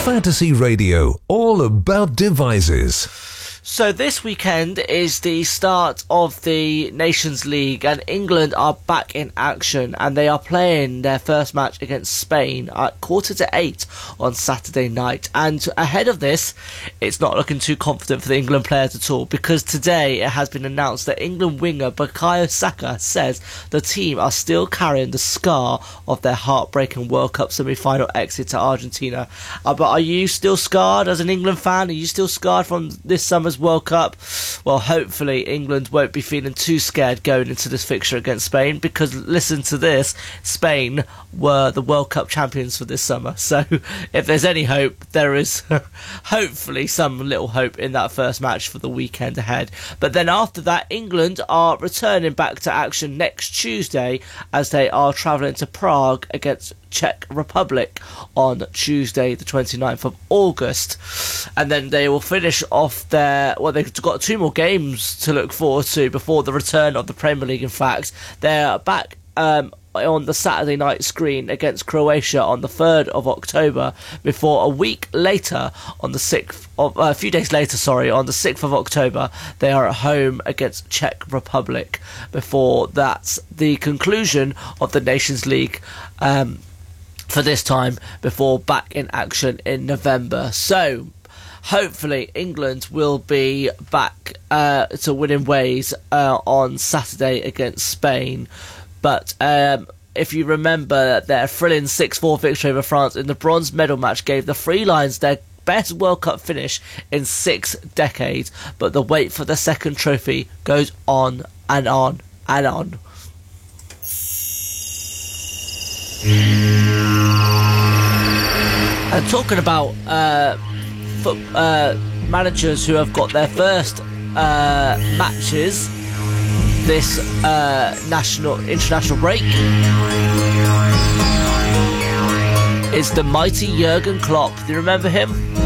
Fantasy Radio, all about devices. So this weekend is the start of the Nations League, and England are back in action, and they are playing their first match against Spain at 7:45 on Saturday night. And ahead of this, it's not looking too confident for the England players at all, because today it has been announced that England winger Bukayo Saka says the team are still carrying the scar of their heartbreaking World Cup semi-final exit to Argentina. But are you still scarred as an England fan? Are you still scarred from this summer's World Cup? Well, hopefully England won't be feeling too scared going into this fixture against Spain, because listen to this, Spain were the World Cup champions for this summer. So if there's any hope, there is hopefully some little hope in that first match for the weekend ahead. But then after that, England are returning back to action next Tuesday as they are travelling to Prague against Czech Republic on Tuesday the 29th of August, and then they will finish off they've got 2 more games to look forward to before the return of the Premier League. In fact, they're back on the Saturday night screen against Croatia on the 3rd of October, before a week later on the 6th of a few days later, on the 6th of October, they are at home against Czech Republic, before that's the conclusion of the Nations League for this time, before back in action in November. So hopefully England will be back to winning ways on Saturday against Spain. But if you remember, their thrilling 6-4 victory over France in the bronze medal match gave the Three Lions their best World Cup finish in 6 decades. But the wait for the second trophy goes on and on and on. And talking about managers who have got their first matches this international break, is the mighty Jurgen Klopp. Do you remember him?